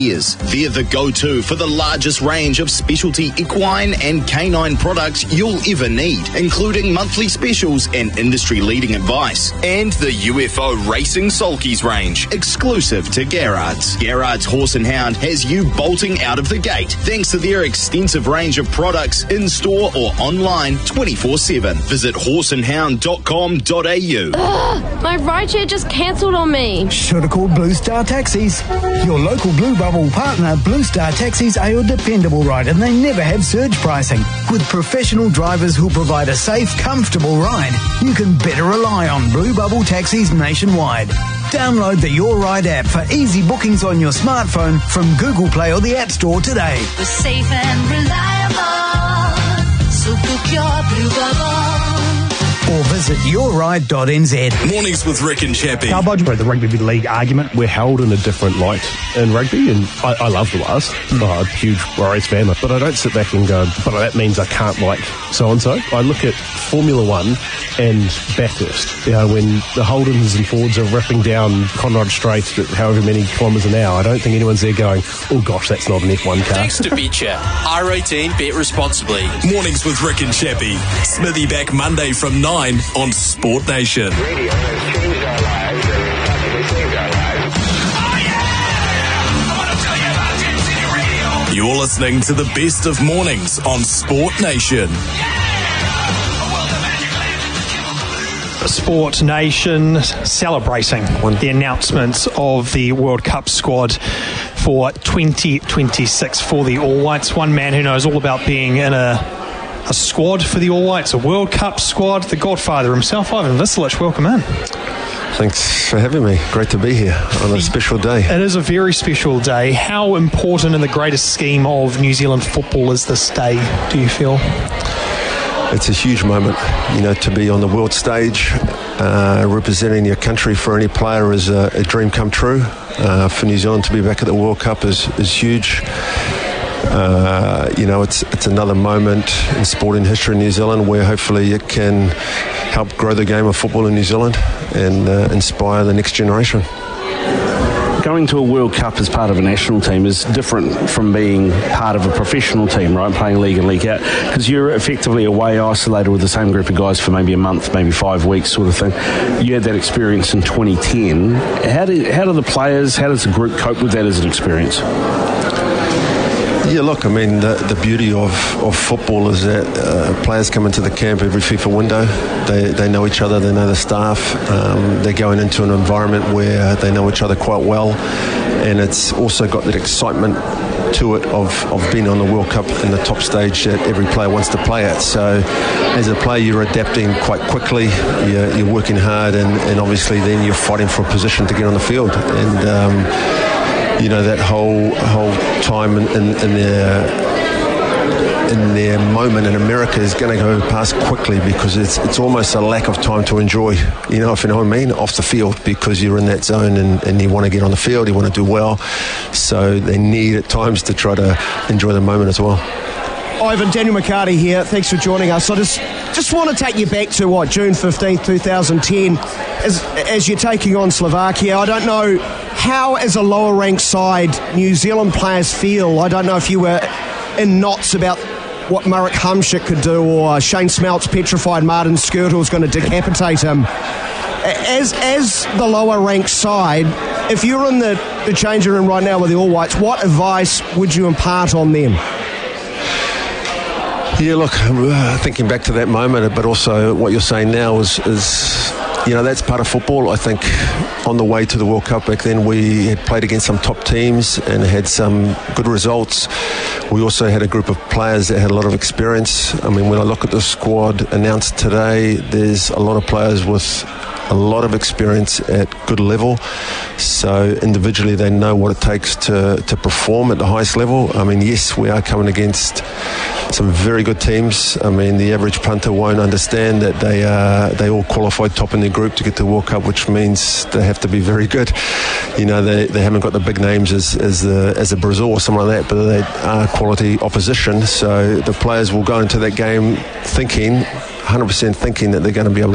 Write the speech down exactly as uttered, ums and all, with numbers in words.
Years. They're the go-to for the largest range of specialty equine and canine products you'll ever need, including monthly specials and industry-leading advice. And the U F O Racing Sulkies range, exclusive to Garrard's. Garrard's Horse and Hound has you bolting out of the gate, thanks to their extensive range of products in-store or online twenty-four seven. Visit horse and hound dot com dot a u. Ugh, my rideshare just cancelled on me. Should have called Blue Star Taxis. Your local Blue Bubble partner, Blue Star Taxis, are your dependable ride, and they never have surge pricing. With professional drivers who'll provide a safe, comfortable ride, you can better rely on Blue Bubble Taxis nationwide. Download the Your Ride app for easy bookings on your smartphone from Google Play or the App Store today. We're safe and reliable, so book your Blue Bubble. Or visit your ride dot n z. Mornings with Rick and Chappie. Cowboys, the rugby league argument, we're held in a different light in rugby, and I, I love the Wars. Mm. I'm a huge Warriors fan, but I don't sit back and go, but that means I can't like so-and-so. I look at Formula One and Bathurst. You know, when the Holdens and Fords are ripping down Conrad Strait at however many kilometres an hour, I don't think anyone's there going, oh gosh, that's not an F one car. Thanks to Betcha. R eighteen, bet responsibly. Mornings with Rick and Chappie. Smithy back Monday from nine on Sport Nation. Radio has changed our lives and practically saved our lives. Oh yeah! I want to tell you about Jet City Radio. You're listening to the best of mornings on Sport Nation. Sport Nation celebrating the announcements of the World Cup squad for twenty twenty-six for the All Whites. One man who knows all about being in a a squad for the All Whites, a World Cup squad, the godfather himself, Ivan Vislic. Welcome in. Thanks for having me. Great to be here on a special day. It is a very special day. How important in the greatest scheme of New Zealand football is this day, do you feel? It's a huge moment, you know, to be on the world stage, uh, representing your country for any player is a, a dream come true. Uh, for New Zealand to be back at the World Cup is, is huge. Uh, you know, it's it's another moment in sporting history in New Zealand where hopefully it can help grow the game of football in New Zealand and uh, inspire the next generation. Going to a World Cup as part of a national team is different from being part of a professional team, right, playing league in, league out, because you're effectively away isolated with the same group of guys for maybe a month, maybe five weeks sort of thing. You had that experience in twenty ten. How do, how do the players, how does the group cope with that as an experience? Yeah, look, I mean, the, the beauty of, of football is that uh, players come into the camp every FIFA window. They they know each other, they know the staff. Um, they're going into an environment where they know each other quite well. And it's also got that excitement to it of, of being on the World Cup in the top stage that every player wants to play at. So as a player, you're adapting quite quickly. You're, you're working hard, and, and obviously then you're fighting for a position to get on the field. And um, you know, that whole whole time in, in, in their in their moment in America is going to go past quickly because it's it's almost a lack of time to enjoy, you know, if you know what I mean, off the field, because you're in that zone and, and you want to get on the field, you want to do well. So they need at times to try to enjoy the moment as well. Ivan, Daniel McCarty here. Thanks for joining us. I just just want to take you back to, what, June fifteenth, twenty ten, as, as you're taking on Slovakia. I don't know how, as a lower-ranked side, New Zealand players feel. I don't know if you were in knots about what Marek Hamšík could do, or Shane Smeltz petrified Martin Skirtle was going to decapitate him. As as the lower-ranked side, if you're in the, the changing room right now with the All Whites, what advice would you impart on them? Yeah, look, uh, thinking back to that moment, but also what you're saying now is, is, you know, that's part of football. I think on the way to the World Cup back then, we had played against some top teams and had some good results. We also had a group of players that had a lot of experience. I mean, when I look at the squad announced today, there's a lot of players with a lot of experience at good level. So individually they know what it takes to, to perform at the highest level. I mean, yes, we are coming against some very good teams. I mean, the average punter won't understand that they are they all qualified top in their group to get to the World Cup, which means they have to be very good. You know, they, they haven't got the big names as as the as a Brazil or something like that, but they are quality opposition. So the players will go into that game thinking, one hundred percent thinking that they're going to be able to